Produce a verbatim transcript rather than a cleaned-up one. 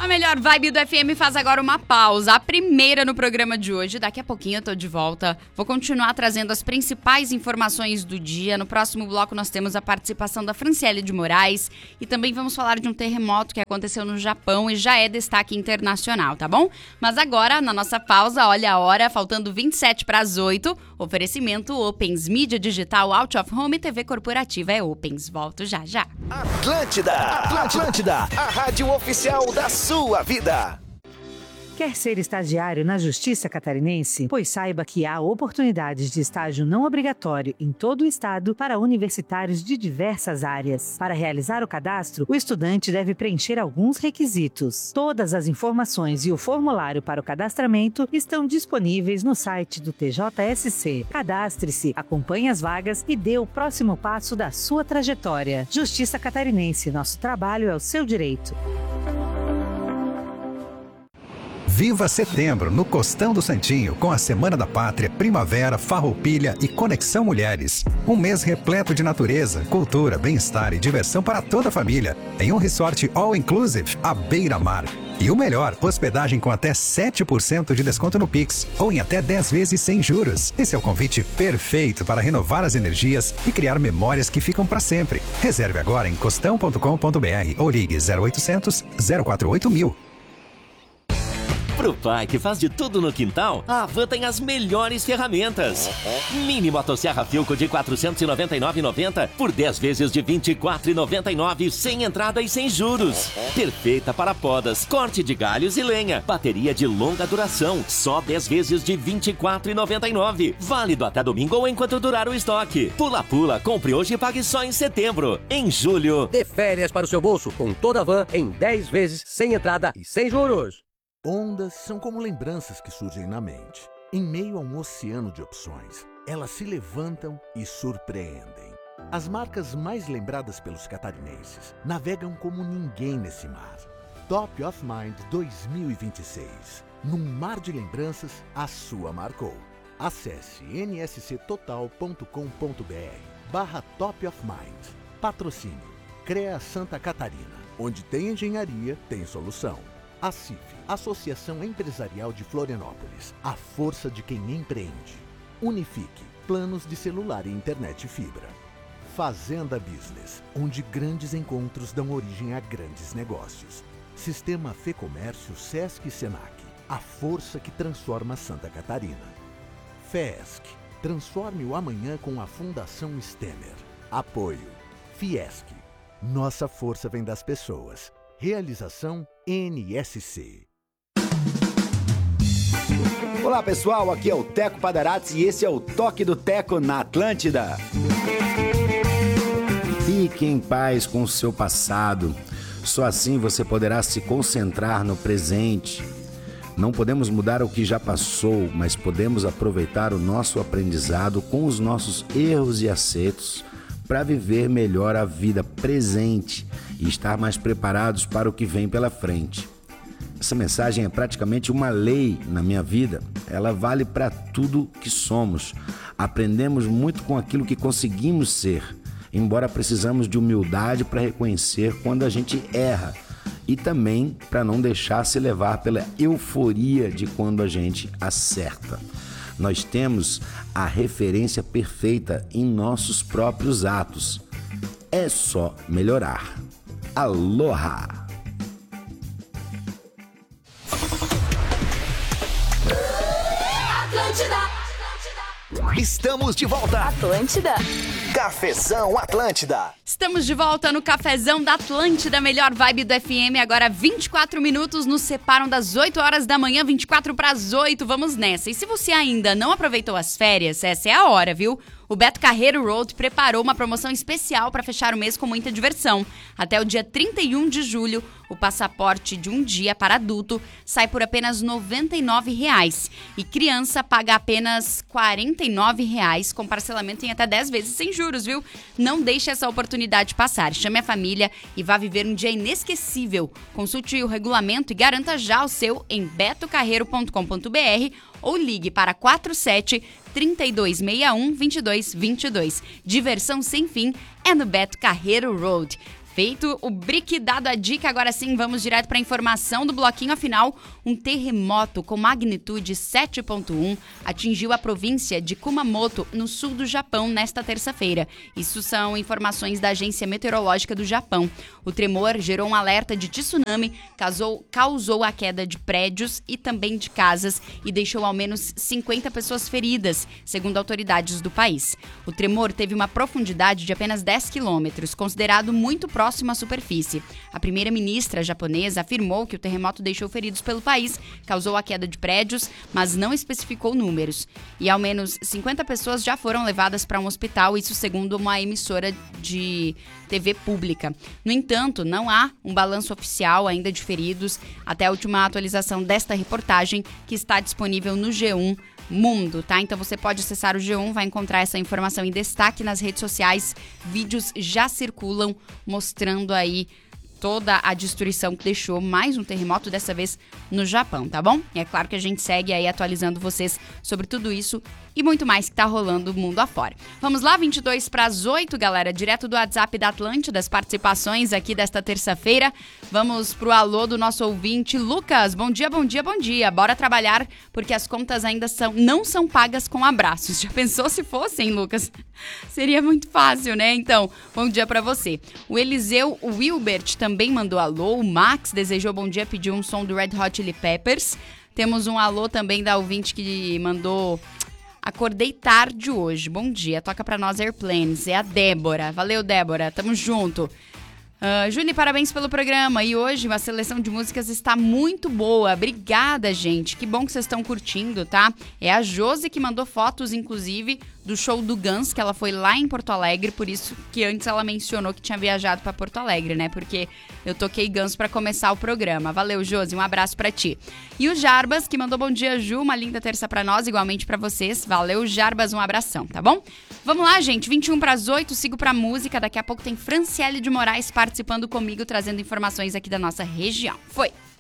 A melhor vibe do F M faz agora uma pausa, a primeira no programa de hoje. Daqui a pouquinho eu tô de volta. Vou continuar trazendo as principais informações do dia. No próximo bloco nós temos a participação da Franciele de Moraes e também vamos falar de um terremoto que aconteceu no Japão e já é destaque internacional, tá bom? Mas agora, na nossa pausa, olha a hora, faltando vinte e sete para as oito, oferecimento Opens, mídia digital, out of home e T V corporativa é Opens. Volto já já. Atlântida, Atlântida, a rádio oficial da sua vida. Quer ser estagiário na Justiça Catarinense? Pois saiba que há oportunidades de estágio não obrigatório em todo o estado para universitários de diversas áreas. Para realizar o cadastro, o estudante deve preencher alguns requisitos. Todas as informações e o formulário para o cadastramento estão disponíveis no site do T J S C. Cadastre-se, acompanhe as vagas e dê o próximo passo da sua trajetória. Justiça Catarinense, nosso trabalho é o seu direito. Viva Setembro no Costão do Santinho com a Semana da Pátria, Primavera, Farroupilha e Conexão Mulheres. Um mês repleto de natureza, cultura, bem-estar e diversão para toda a família em um resort all-inclusive à beira-mar. E o melhor, hospedagem com até sete por cento de desconto no Pix ou em até dez vezes sem juros. Esse é o convite perfeito para renovar as energias e criar memórias que ficam para sempre. Reserve agora em costão ponto com ponto br ou ligue zero oitocentos, zero quatro oito mil. Pro pai que faz de tudo no quintal, a Havan tem as melhores ferramentas. Mini motosserra Philco de quatrocentos e noventa e nove reais e noventa centavos por dez vezes de vinte e quatro reais e noventa e nove centavos, sem entrada e sem juros. Perfeita para podas, corte de galhos e lenha. Bateria de longa duração, só dez vezes de vinte e quatro reais e noventa e nove centavos. Válido até domingo ou enquanto durar o estoque. Pula Pula, compre hoje e pague só em setembro. Em julho, dê férias para o seu bolso com toda a Havan em dez vezes sem entrada e sem juros. Ondas são como lembranças que surgem na mente. Em meio a um oceano de opções, elas se levantam e surpreendem. As marcas mais lembradas pelos catarinenses navegam como ninguém nesse mar. Top of Mind dois mil e vinte e seis. Num mar de lembranças, a sua marcou. Acesse n s c total ponto com ponto b r barra Top of Mind. Patrocínio CREA Santa Catarina. Onde tem engenharia, tem solução. A C I F, Associação Empresarial de Florianópolis, a força de quem empreende. Unifique, planos de celular e internet fibra. Fazenda Business, onde grandes encontros dão origem a grandes negócios. Sistema Fê Comércio Sesc e Senac, a força que transforma Santa Catarina. FESC, transforme o amanhã com a Fundação Stemer. Apoio, Fiesc, nossa força vem das pessoas. Realização N S C. Olá pessoal, aqui é o Teco Padarates e esse é o Toque do Teco na Atlântida. Fique em paz com o seu passado. Só assim você poderá se concentrar no presente. Não podemos mudar o que já passou, mas podemos aproveitar o nosso aprendizado com os nossos erros e acertos para viver melhor a vida presente e estar mais preparados para o que vem pela frente. Essa mensagem é praticamente uma lei na minha vida. Ela vale para tudo que somos. Aprendemos muito com aquilo que conseguimos ser, embora precisamos de humildade para reconhecer quando a gente erra e também para não deixar se levar pela euforia de quando a gente acerta. Nós temos a referência perfeita em nossos próprios atos. É só melhorar. Aloha! Atlântida! Estamos de volta! Atlântida! Cafezão Atlântida! Estamos de volta no Cafezão da Atlântida, melhor vibe do F M. Agora vinte e quatro minutos nos separam das oito horas da manhã, vinte e quatro para as oito. Vamos nessa. E se você ainda não aproveitou as férias, essa é a hora, viu? O Beto Carreiro Road preparou uma promoção especial para fechar o mês com muita diversão. Até o dia trinta e um de julho, o passaporte de um dia para adulto sai por apenas noventa e nove reais. E criança paga apenas quarenta e nove reais, com parcelamento em até dez vezes sem juros, viu? Não deixe essa oportunidade passar. Chame a família e vá viver um dia inesquecível. Consulte o regulamento e garanta já o seu em beto carreiro ponto com ponto b r ou ligue para quatro sete, três dois seis um, dois dois dois dois. Diversão sem fim é no Beto Carreiro Road. Feito o brick, dado a dica, agora sim vamos direto para a informação do bloquinho. Afinal, um terremoto com magnitude sete ponto um atingiu a província de Kumamoto, no sul do Japão, nesta terça-feira. Isso são informações da Agência Meteorológica do Japão. O tremor gerou um alerta de tsunami, causou, causou a queda de prédios e também de casas e deixou ao menos cinquenta pessoas feridas, segundo autoridades do país. O tremor teve uma profundidade de apenas dez quilômetros, considerado muito próximo próximo à superfície. A primeira-ministra japonesa afirmou que o terremoto deixou feridos pelo país, causou a queda de prédios, mas não especificou números. E ao menos cinquenta pessoas já foram levadas para um hospital, isso segundo uma emissora de T V pública. No entanto, não há um balanço oficial ainda de feridos até a última atualização desta reportagem, que está disponível no G um Mundo, tá? Então você pode acessar o G um, vai encontrar essa informação em destaque nas redes sociais. Vídeos já circulam mostrando aí toda a destruição que deixou mais um terremoto, dessa vez no Japão, tá bom? E é claro que a gente segue aí atualizando vocês sobre tudo isso e muito mais que tá rolando mundo afora. Vamos lá, vinte e dois para as oito, galera, direto do WhatsApp da Atlântida, as participações aqui desta terça-feira. Vamos pro alô do nosso ouvinte, Lucas. Bom dia, bom dia, bom dia. Bora trabalhar, porque as contas ainda são, não são pagas com abraços. Já pensou se fossem, Lucas? Seria muito fácil, né? Então, bom dia para você. O Eliseu Wilbert também mandou alô. O Max desejou bom dia, pediu um som do Red Hot Chili Peppers. Temos um alô também da ouvinte que mandou: acordei tarde hoje. Bom dia, toca pra nós Airplanes. É a Débora. Valeu, Débora. Tamo junto. Uh, Júnior, parabéns pelo programa. E hoje a seleção de músicas está muito boa. Obrigada, gente. Que bom que vocês estão curtindo, tá? É a Josi que mandou fotos, inclusive, do show do Guns, que ela foi lá em Porto Alegre, por isso que antes ela mencionou que tinha viajado para Porto Alegre, né? Porque eu toquei Guns para começar o programa. Valeu, Josi, um abraço para ti. E o Jarbas, que mandou bom dia, Ju, uma linda terça para nós, igualmente para vocês. Valeu, Jarbas, um abração, tá bom? Vamos lá, gente, vinte e um para as oito, sigo pra música. Daqui a pouco tem Franciele de Moraes participando comigo, trazendo informações aqui da nossa região. Foi!